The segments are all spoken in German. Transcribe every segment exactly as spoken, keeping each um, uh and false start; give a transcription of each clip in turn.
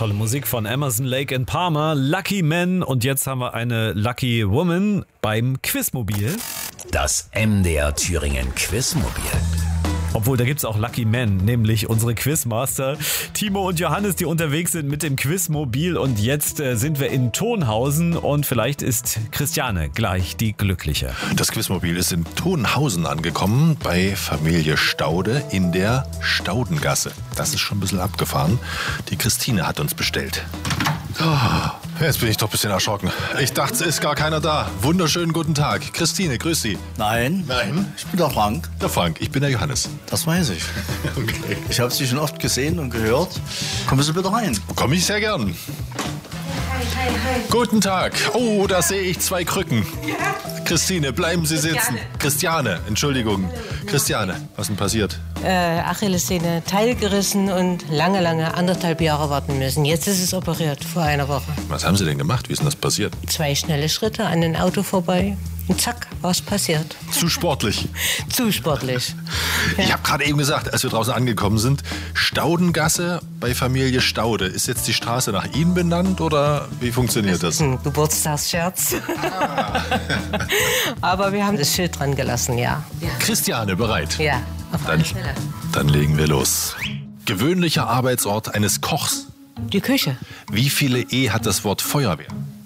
Tolle Musik von Emerson, Lake and Palmer, Lucky Man, und jetzt haben wir eine Lucky Woman beim Quizmobil. Das M D R Thüringen Quizmobil. Obwohl, da gibt's auch Lucky Men, nämlich unsere Quizmaster Timo und Johannes, die unterwegs sind mit dem Quizmobil. Und jetzt äh, sind wir in Tonhausen und vielleicht ist Christiane gleich die Glückliche. Das Quizmobil ist in Tonhausen angekommen, bei Familie Staude in der Staudengasse. Das ist schon ein bisschen abgefahren. Die Christine hat uns bestellt. Oh, jetzt bin ich doch ein bisschen erschrocken. Ich dachte, es ist gar keiner da. Wunderschönen guten Tag. Christine, grüß Sie. Nein. Nein? Ich bin der Frank. Der Frank, ich bin der Johannes. Das weiß ich. Okay. Ich habe Sie schon oft gesehen und gehört. Kommen Sie bitte rein. Komme ich sehr gern. Hi, hi, hi. Guten Tag. Oh, da sehe ich zwei Krücken. Ja. Christine, bleiben Sie sitzen. Christiane. Christiane, Entschuldigung. Christiane, was ist denn passiert? Äh, Achillessehne teilgerissen und lange, lange anderthalb Jahre warten müssen. Jetzt ist es operiert, vor einer Woche. Was haben Sie denn gemacht? Wie ist denn das passiert? Zwei schnelle Schritte an ein Auto vorbei und zack, was passiert. Zu sportlich. Zu sportlich. Ja. Ich habe gerade eben gesagt, als wir draußen angekommen sind, Staudengasse bei Familie Staude. Ist jetzt die Straße nach Ihnen benannt oder wie funktioniert das? Das ist ein Geburtstagsscherz. Ah. Aber wir haben das Schild dran gelassen, ja. Ja, Christiane, bereit? ja auf alle Dann, Fälle. dann legen wir los. Gewöhnlicher Arbeitsort eines Kochs. Die Küche. Wie viele E hat das Wort Feuerwehr?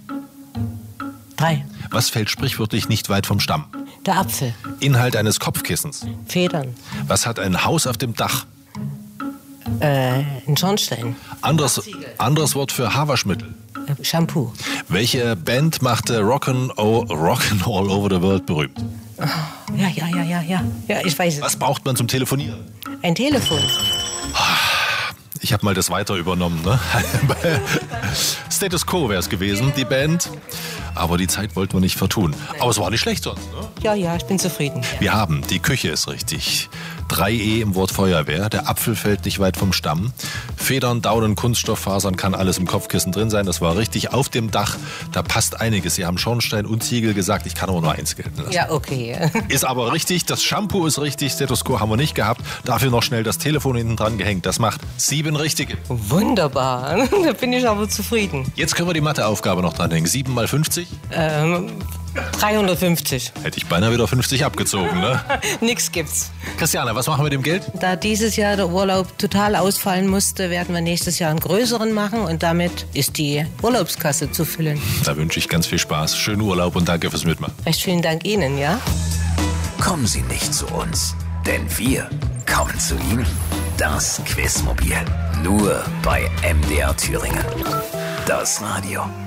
Drei. Was fällt sprichwörtlich nicht weit vom Stamm? Der Apfel. Inhalt eines Kopfkissens. Federn. Was hat ein Haus auf dem Dach? Äh, ein Schornstein. Anderes, anderes Wort für Haarwaschmittel. Äh, Shampoo. Welche Band machte Rock'n' All, Rock'n' All Over the World berühmt? Ja, ja, ja, ja, ja. Ja, ich weiß es. Was braucht man zum Telefonieren? Ein Telefon. Ich habe mal das weiter übernommen. Ne? Status Quo wäre es gewesen, die Band. Aber die Zeit wollten wir nicht vertun. Aber es war nicht schlecht sonst. Ne? Ja, ja, ich bin zufrieden. Wir haben, die Küche ist richtig. Drei E im Wort Feuerwehr. Der Apfel fällt nicht weit vom Stamm. Federn, Daunen, Kunststofffasern, kann alles im Kopfkissen drin sein. Das war richtig. Auf dem Dach, da passt einiges. Sie haben Schornstein und Ziegel gesagt. Ich kann aber nur eins gelten lassen. Ja, okay. Ist aber richtig. Das Shampoo ist richtig. Status Quo haben wir nicht gehabt. Dafür noch schnell das Telefon hinten dran gehängt. Das macht sieben richtige. Wunderbar. Da bin ich aber zufrieden. Jetzt können wir die Matheaufgabe noch dranhängen. sieben mal fünfzig? Ähm, dreihundertfünfzig. Hätte ich beinahe wieder fünfzig abgezogen, ne? Nix gibt's. Christiane, was machen wir mit dem Geld? Da dieses Jahr der Urlaub total ausfallen musste, werden wir nächstes Jahr einen größeren machen und damit ist die Urlaubskasse zu füllen. Da wünsche ich ganz viel Spaß. Schönen Urlaub und danke fürs Mitmachen. Recht vielen Dank Ihnen, ja? Kommen Sie nicht zu uns, denn wir kommen zu Ihnen. Das Quizmobil. Nur bei M D R Thüringen. Das Radio.